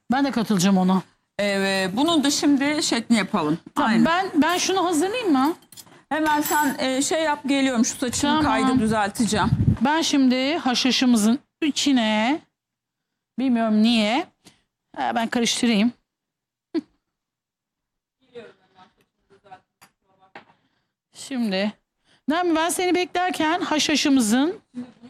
Ben de katılacağım ona. Bunun da şimdi şeklini yapalım. Tamam, Aynen. ben şunu hazırlayayım mı? Hemen sen şey yap, geliyorum, şu saçımı Tamam. kaydı düzelteceğim. Ben şimdi haşhaşımızın içine, bilmiyorum niye, ben karıştırayım. Şimdi Nermin, ben seni beklerken haşhaşımızın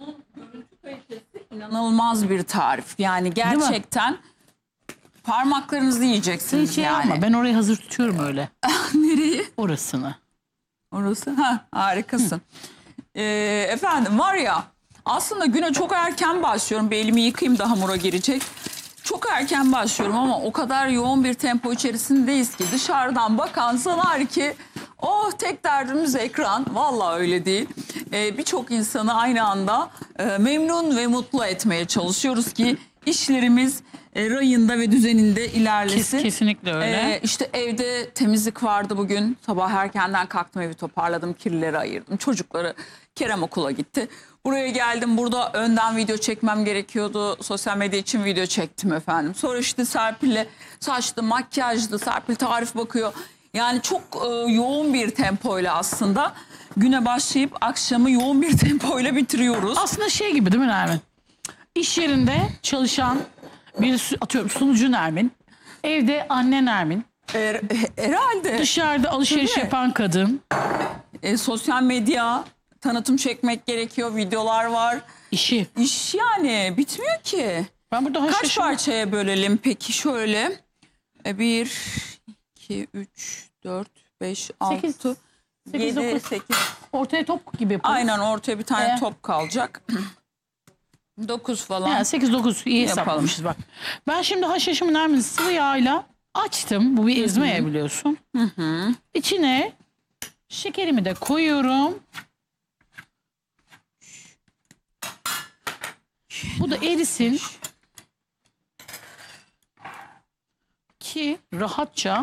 İnanılmaz bir tarif. Yani gerçekten parmaklarınızı yiyeceksiniz hiç şey yani. yapma. Ben orayı hazır tutuyorum öyle. Nereyi? Orasını. Orası. Ha, harikasın. Efendim var ya, aslında güne çok erken başlıyorum. Bir elimi yıkayayım da hamura girecek. Çok erken başlıyorum ama o kadar yoğun bir tempo içerisindeyiz ki dışarıdan bakan sanar ki oh, tek derdimiz ekran. Vallahi öyle değil. Birçok insanı aynı anda memnun ve mutlu etmeye çalışıyoruz ki işlerimiz rayında ve düzeninde ilerlesin. Kesinlikle öyle. İşte evde temizlik vardı bugün. Sabah erkenden kalktım, evi toparladım, kirlileri ayırdım. Çocukları, Kerem okula gitti. Buraya geldim, burada önden video çekmem gerekiyordu. Sosyal medya için video çektim efendim. Sonra işte Serpil'le saçlı, makyajlı, Serpil tarif bakıyor. Yani çok yoğun bir tempoyla aslında güne başlayıp akşamı yoğun bir tempoyla bitiriyoruz. Aslında şey gibi değil mi Nermin? İş yerinde çalışan bir, atıyorum, sunucu Nermin. Evde anne Nermin. Herhalde. Dışarıda alışveriş Tabii. yapan kadın. Sosyal medya, tanıtım çekmek gerekiyor, videolar var. İşi. İş yani bitmiyor ki. Ben burada Kaç haşhaşımı... parçaya bölelim peki? Şöyle 1, 2, 3, 4, 5, 6, 7, 9. 8. Ortaya top gibi yaparız. Aynen, ortaya bir tane top kalacak. 9 falan. Yani 8-9 iyi Yapalım. hesaplamışız bak. Ben şimdi haşhaşımı Nermin sıvı yağıyla açtım. Bu bir ezme yağı biliyorsun. İçine şekerimi de koyuyorum. Bu da erisin. Ki rahatça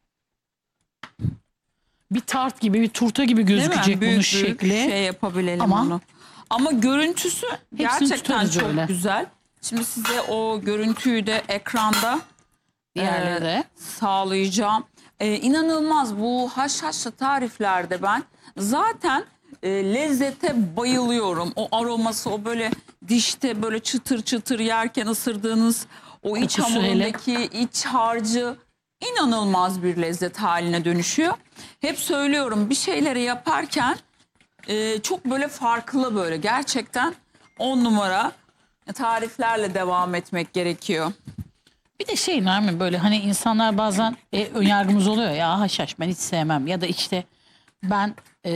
bir tart gibi, bir turta gibi gözükecek bunun şekli. Şey yapabilelim Ama onu. Ama görüntüsü gerçekten tutarız çok öyle. güzel. Şimdi size o görüntüyü de ekranda Diğerleri de. sağlayacağım. İnanılmaz bu haşhaşlı tariflerde ben zaten lezzete bayılıyorum. O aroması, o böyle dişte böyle çıtır çıtır yerken ısırdığınız o iç Kokusu hamurundaki iç harcı inanılmaz bir lezzet haline dönüşüyor. Hep söylüyorum, bir şeyleri yaparken çok böyle farklı, böyle gerçekten 10 numara tariflerle devam etmek gerekiyor. Bir de şey Nermin, böyle hani insanlar bazen önyargımız oluyor ya, haşhaş ben hiç sevmem ya da işte ben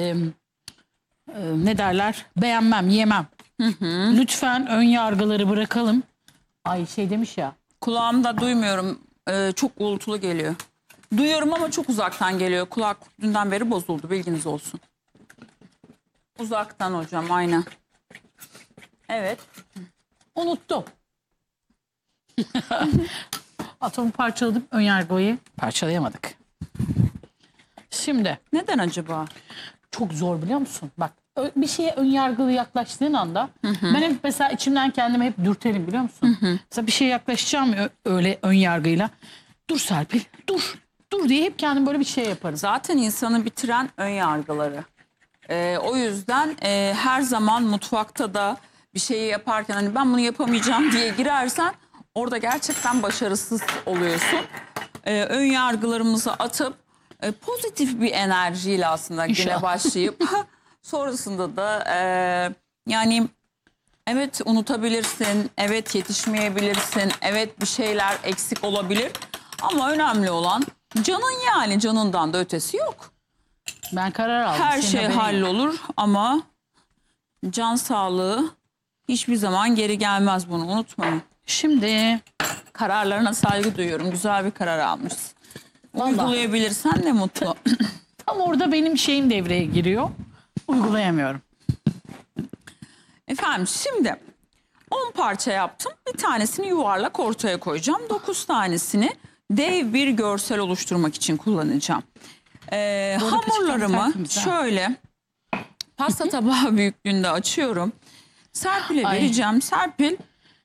ne derler, beğenmem, yemem. Lütfen önyargıları bırakalım. Ay şey demiş ya. Kulağımda duymuyorum, çok uğultulu geliyor. Duyuyorum ama çok uzaktan geliyor. Kulaklık dünden beri bozuldu, bilginiz olsun. Uzaktan hocam, aynen. Evet. Unuttum. Atomu parçaladım, önyargıyı parçalayamadık. Şimdi Neden acaba? çok zor biliyor musun? Bak, bir şeye önyargılı yaklaştığın anda ben hep mesela içimden kendime hep dürterim biliyor musun? Mesela bir şeye yaklaşacağım öyle önyargıyla. Dur Serpil, dur. Dur diye hep kendim böyle bir şey yaparım. Zaten insanı bitiren ön yargıları. O yüzden her zaman mutfakta da bir şeyi yaparken hani ben bunu yapamayacağım diye girersen orada gerçekten başarısız oluyorsun. Ön yargılarımızı atıp pozitif bir enerjiyle aslında güne İnşallah. başlayıp sonrasında da yani evet unutabilirsin, evet yetişmeyebilirsin, evet bir şeyler eksik olabilir ama önemli olan canın, yani canından da ötesi yok. Ben karar aldım. Her Senin şey haberin yok. hallolur ama can sağlığı hiçbir zaman geri gelmez, bunu unutmayın. Şimdi Kararlarına saygı duyuyorum. Güzel bir karar almışsın. Vallahi. Uygulayabilirsen ne mutlu. tam orada benim şeyim devreye giriyor. Uygulayamıyorum. Efendim şimdi 10 parça yaptım. Bir tanesini yuvarlak ortaya koyacağım. 9 tanesini dev bir görsel oluşturmak için kullanacağım. Hamurlarımı tertemiz ha. şöyle pasta tabağı büyüklüğünde açıyorum. Serpil'e Ay. vereceğim. Serpil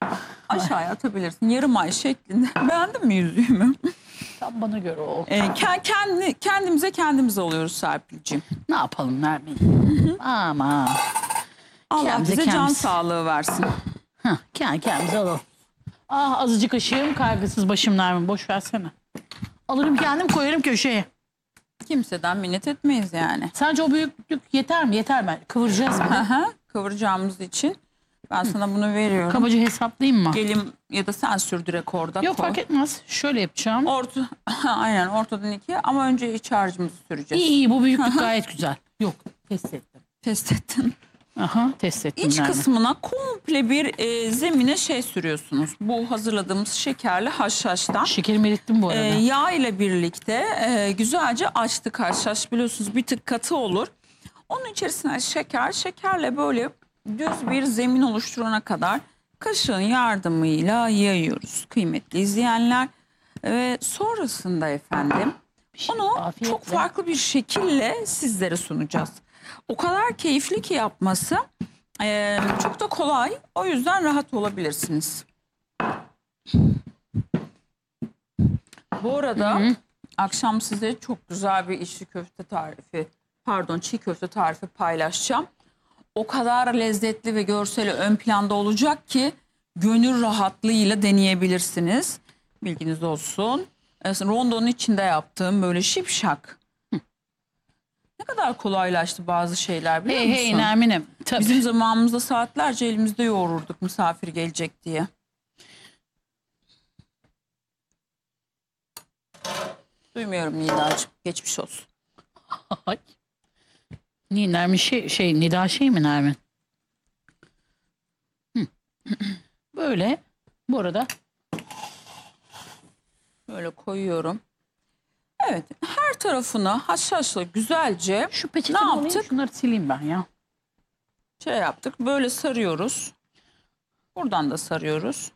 aşağıya atabilirsin. Yarım ay şeklinde. Beğendin mi yüzüğümü? Tam bana göre o. Kendimize oluyoruz Serpil'ciğim. Ne yapalım Nermin? Ama Allah Kendimize bize can kendimiz. sağlığı versin. kendimize alalım. Ah azıcık ışığım kaygısız başım Nermin. Boş versene. Alırım kendim koyarım köşeye. Kimseden minnet etmeyiz yani. Sence o büyüklük yeter mi? Yeter mi? Kıvıracağız bir de. Aha, kıvıracağımız için ben sana bunu veriyorum. Kabaca hesaplayayım mı? Gelim ya da sen sür direkt orada. Yok koy. fark etmez. Şöyle yapacağım. Aynen ortadan ikiye ama önce iç harcımızı süreceğiz. İyi bu büyüklük gayet güzel. Yok test ettim. Test ettin. Aha test ettim. İç Nermin. kısmına komple bir zemine şey sürüyorsunuz. Bu hazırladığımız şekerli haşhaştan. Şekerimi erittim bu arada. Yağ ile birlikte güzelce açtık haşhaş, biliyorsunuz bir tık katı olur. Onun içerisine şekerle böyle düz bir zemin oluşturana kadar kaşığın yardımıyla yayıyoruz kıymetli izleyenler. Ve sonrasında efendim onu Afiyetle. çok farklı bir şekilde sizlere sunacağız. O kadar keyifli ki yapması, çok da kolay, o yüzden rahat olabilirsiniz. Bu arada akşam size çok güzel bir çiğ köfte tarifi paylaşacağım. O kadar lezzetli ve görseli ön planda olacak ki gönül rahatlığıyla deneyebilirsiniz. Bilginiz olsun. Rondonun içinde yaptığım böyle şipşak. Ne kadar kolaylaştı bazı şeyler, biliyor musun? Hey Nermin'im. Tabii. Bizim zamanımızda saatlerce elimizde yoğururduk misafir gelecek diye. Duymuyorum Nidacığım. Geçmiş olsun. Ay. Niye Nermin Nida mi Nermin? Böyle bu arada Böyle koyuyorum. Evet, her tarafına haşhaşla güzelce şu peçetemi ne alayım, yaptık? şunları sileyim ben ya. Şey yaptık. Böyle sarıyoruz. Buradan da sarıyoruz.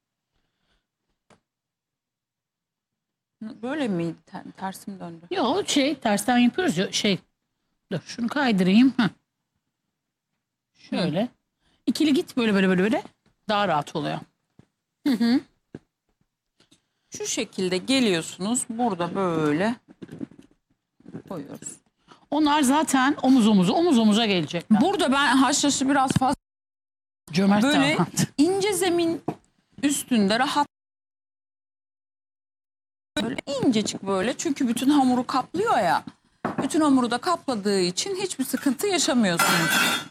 Böyle miydi? Tersim döndü. Yok tersten yapıyoruz ya dur şunu kaydırayım. Şöyle. İkili git böyle daha rahat oluyor. Şu şekilde geliyorsunuz. Burada böyle koyuyoruz. Onlar zaten omuz omuza gelecekler. Burada ben haşhaşı biraz fazla Cömert böyle davran. ince zemin üstünde rahat, böyle incecik böyle, çünkü bütün hamuru kaplıyor ya. Bütün hamuru da kapladığı için hiçbir sıkıntı yaşamıyorsunuz.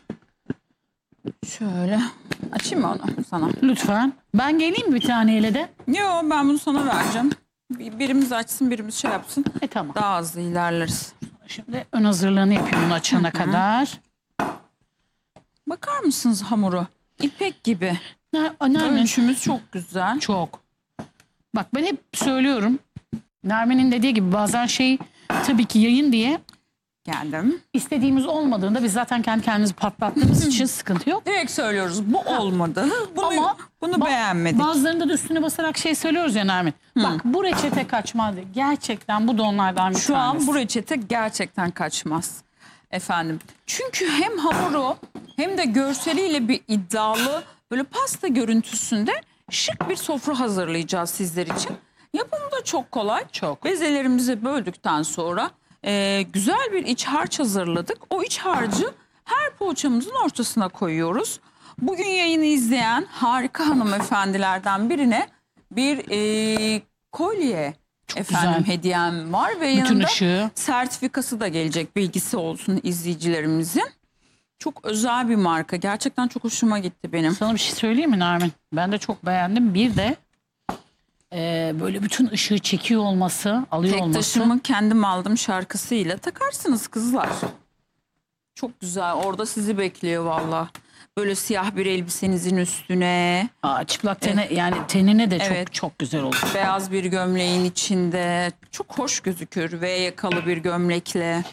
Şöyle açayım mı onu sana? Lütfen. Ben geleyim mi bir taneyle de? Yo, ben bunu sana vereceğim. Birimiz açsın, birimiz şey yapsın. Tamam. Daha hızlı ilerleriz. Şimdi ön hazırlığını yapıyorum bunu açana kadar. Bakar mısınız hamuru? İpek gibi. Nermin Ölçümüz çok güzel. çok. Bak ben hep söylüyorum. Nermin'in dediği gibi bazen tabii ki yayın diye Geldim. istediğimiz olmadığında biz zaten kendi kendimizi patlattığımız için sıkıntı yok. Direkt söylüyoruz. Bu olmadı. Ama Bunu beğenmedik. Bazılarında da üstüne basarak söylüyoruz ya Nermin. Bak bu reçete kaçmadı. Gerçekten bu da onlardan bir Şu tanesi. an bu reçete gerçekten kaçmaz. Efendim. Çünkü hem hamuru hem de görseliyle bir iddialı, böyle pasta görüntüsünde şık bir sofra hazırlayacağız sizler için. Yapımı da çok kolay. Çok. Bezelerimizi böldükten sonra güzel bir iç harç hazırladık. O iç harcı her poğaçamızın ortasına koyuyoruz. Bugün yayını izleyen harika hanımefendilerden birine bir kolye güzel. hediyem var ve Bütün yanında ışığı. sertifikası da gelecek, bilgisi olsun izleyicilerimizin. Çok özel bir marka. Gerçekten çok hoşuma gitti benim. Sana bir şey söyleyeyim mi Nermin? Ben de çok beğendim. Bir de böyle bütün ışığı çekiyor olması, alıyor Tek olması. taşımı kendim aldım şarkısıyla takarsınız kızlar. Çok güzel. Orada sizi bekliyor valla. Böyle siyah bir elbisenizin üstüne, Çıplak yani tenine de Evet. çok güzel olur. beyaz bir gömleğin içinde çok hoş gözükür. V yakalı bir gömlekle.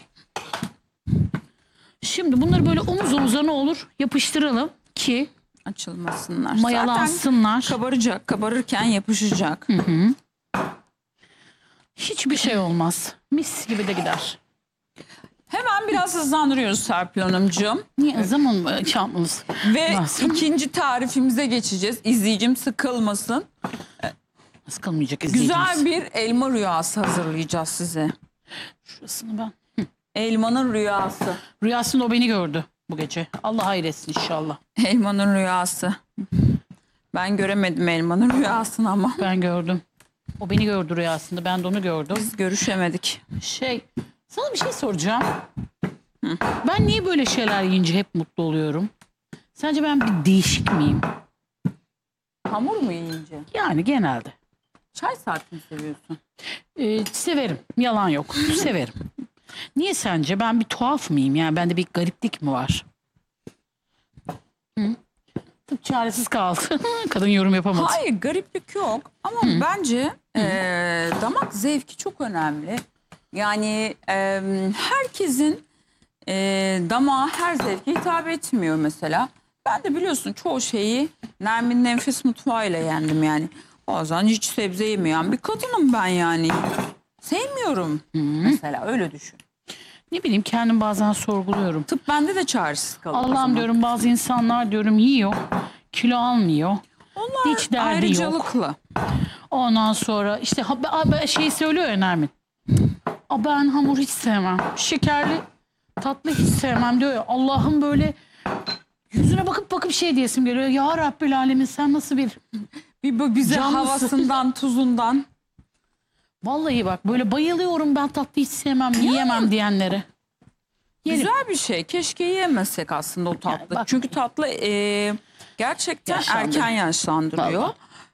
Şimdi bunları böyle omuz omuza ne olur yapıştıralım ki Açılmasınlar. mayalansınlar. Zaten kabaracak. Kabarırken yapışacak. Hiçbir şey olmaz. Mis gibi de gider. Hemen biraz hızlandırıyoruz Serpil Hanımcığım. Niye zaman çarpmanız? Ve Nasıl? ikinci tarifimize geçeceğiz. İzleyicim sıkılmasın. Sıkılmayacak izleyicimiz. Güzel bir elma rüyası hazırlayacağız size. Şurasını ben. Elmanın rüyası. Rüyasında o beni gördü bu gece. Allah hayretsin inşallah. Elmanın rüyası. Ben göremedim elmanın rüyasını ama. Ben gördüm. O beni gördü rüyasında. Ben de onu gördüm. Biz görüşemedik. Sana bir şey soracağım. Ben niye böyle şeyler yiyince hep mutlu oluyorum? Sence ben bir değişik miyim? Hamur mu yiyince? Yani genelde. Çay saatini seviyorsun. Severim. Yalan yok. Severim. Niye sence? Ben bir tuhaf mıyım? Yani bende bir gariplik mi var? Tıp çaresiz kaldı. Kadın yorum yapamadı. Hayır, gariplik yok ama bence damak zevki çok önemli. Yani herkesin damağı her zevke hitap etmiyor mesela. Ben de biliyorsun çoğu şeyi Nermin'in Enfes Mutfağı'yla yendim yani. Bazen hiç sebze yemeyen bir kadınım ben yani. Sevmiyorum mesela, öyle düşün. Ne bileyim, kendim bazen sorguluyorum. Tıp bende de çaresiz kalır. o Allah'ım zaman. diyorum, bazı insanlar diyorum yiyor, kilo almıyor. Onlar hiç derdi yok. ayrıcalıklı. Ondan sonra işte şey söylüyor ya Nermin. Ben hamur hiç sevmem. Şekerli tatlı hiç sevmem diyor ya. Allah'ım, böyle yüzüne bakıp şey diyesim geliyor. Ya Rabbel Alemin, sen nasıl bir... Bir bize Canlısı. havasından, tuzundan. Vallahi bak, böyle bayılıyorum ben tatlı hiç sevmem, yiyemem diyenlere. Yerim. Güzel bir şey. Keşke yiyemesek aslında o tatlı. Yani bak- Çünkü tatlı gerçekten Yaşlandırıyor. erken yaşlandırıyor.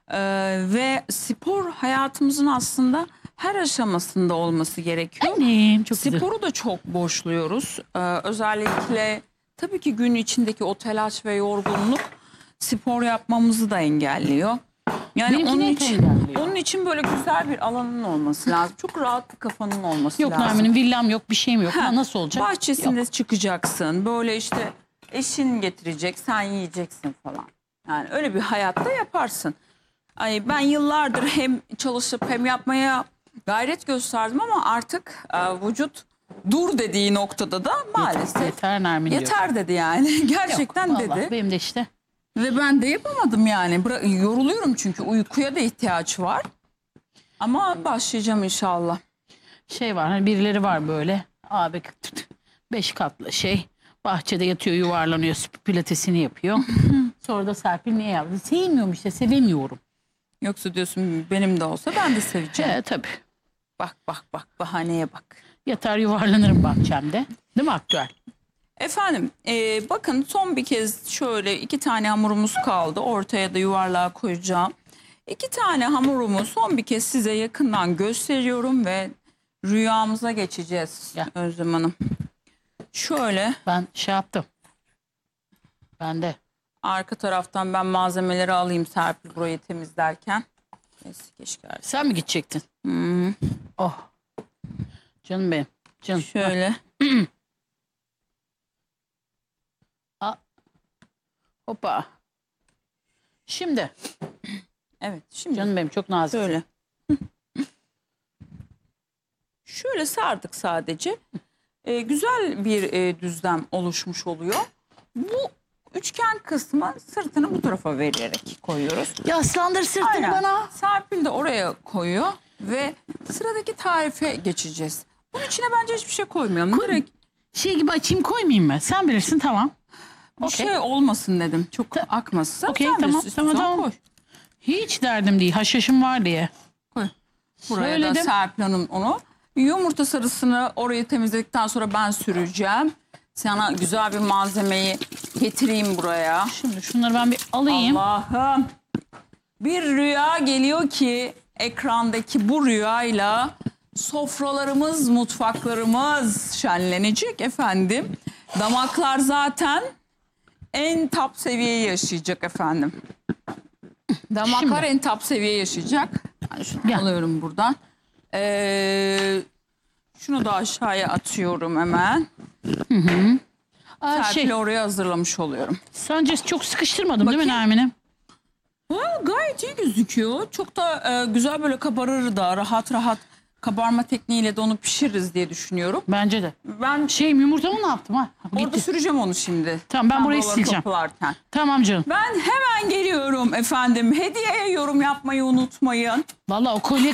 Ve spor hayatımızın aslında her aşamasında olması gerekiyor. Annem çok güzel. Sporu da çok boşluyoruz. Özellikle tabii ki gün içindeki o telaş ve yorgunluk spor yapmamızı da engelliyor. Yani Benimkini hep engelliyor. onun için böyle güzel bir alanın olması lazım. Çok rahat bir kafanın olması Yok lazım. Nermin'in villam yok, bir şeyim yok. Ha, nasıl olacak? Bahçesinde Yok. çıkacaksın. Böyle işte eşin getirecek, sen yiyeceksin falan. Yani öyle bir hayatta yaparsın. Ay, ben yıllardır hem çalışıp hem yapmaya gayret gösterdim ama artık vücut dur dediği noktada da maalesef Yeter Nermin diyor. yeter dedi yani. Gerçekten Yok, vallahi dedi. benim de işte. Ve ben de yapamadım yani. Yoruluyorum çünkü uykuya da ihtiyaç var. Ama başlayacağım inşallah. Şey var, hani birileri var böyle. Abi 5 katlı şey. Bahçede yatıyor, yuvarlanıyor, pilatesini yapıyor. Sonra da Serpil niye yaptı? Sevmiyorum işte, sevemiyorum. Yoksa diyorsun benim de olsa ben de seveceğim. Tabii. Bak bahaneye bak. Yatar yuvarlanırım bahçemde. Değil mi aktüel? Efendim bakın son bir kez şöyle 2 tane hamurumuz kaldı. Ortaya da yuvarlağa koyacağım. 2 tane hamurumu son bir kez size yakından gösteriyorum ve rüyamıza geçeceğiz Ya. Özlem Hanım. Şöyle Ben şey yaptım. Ben de. arka taraftan ben malzemeleri alayım Serpil burayı temizlerken. Neyse, keşke. Sen mi gidecektin? Oh. Canım benim. Canım. Şöyle. Hoppa. Şimdi. Evet şimdi Canım benim, çok nazik. şöyle. Şöyle sardık sadece. Güzel bir düzlem oluşmuş oluyor. Bu üçgen kısmı sırtını bu tarafa vererek koyuyoruz. Yaslandır sırtını Aynen. bana. Serpil de oraya koyuyor ve sıradaki tarife geçeceğiz. Bunun içine bence hiçbir şey koymayalım. Direkt Şey gibi açayım, koymayayım mı? Sen bilirsin, tamam. bir Okey. şey olmasın dedim. Çok akmasın. Okey, Sen tamam, bilirsin, istiyorsan tamam. koy. Hiç derdim değil. Haşhaşım var diye. Koy. Buraya da Söyledim. Serpil Hanım onu. Yumurta sarısını orayı temizledikten sonra ben süreceğim. Sana güzel bir malzemeyi getireyim buraya. Şimdi şunları ben bir alayım. Allah'ım. Bir rüya geliyor ki ekrandaki bu rüyayla sofralarımız, mutfaklarımız şenlenecek efendim. Damaklar zaten en top seviyeyi yaşayacak efendim. Damaklar Şimdi. en top seviye yaşayacak. Yani şunu Gel. alıyorum buradan. Şunu da aşağıya atıyorum hemen. Serpil oraya hazırlamış oluyorum. Sence çok sıkıştırmadım değil mi Bakayım. Nermin'im? Gayet iyi gözüküyor. Çok da güzel böyle kabarır da rahat rahat kabarma tekniğiyle de onu pişiririz diye düşünüyorum. Bence de. Ben Yumurtamı ne yaptım ha? orada Gitti. süreceğim onu şimdi. Tamam, ben burayı buraları sileceğim. toplarken. Tamam canım. Ben hemen geliyorum efendim. Hediyeye yorum yapmayı unutmayın. Vallahi o kolye